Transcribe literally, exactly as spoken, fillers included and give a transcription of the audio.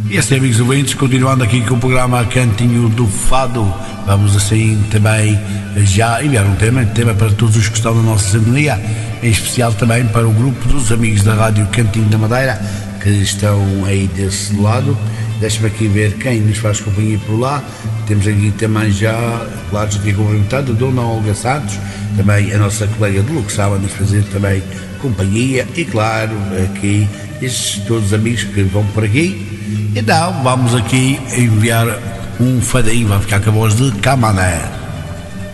E assim, amigos ouvintes, continuando aqui com o programa Cantinho do Fado, vamos assim também já enviar um tema, tema para todos os que estão na nossa sintonia, em especial também para o grupo dos amigos da Rádio Cantinho da Madeira, que estão aí desse lado. Deixa-me aqui ver quem nos faz companhia por lá. Temos aqui também já, claro, já tinha cumprimentado a Dona Olga Santos, também a nossa colega de Luxaba, nos fazer também companhia, e claro, aqui estes todos os amigos que vão por aqui. Então vamos aqui enviar um fadinho, vai ficar com a voz de Camané.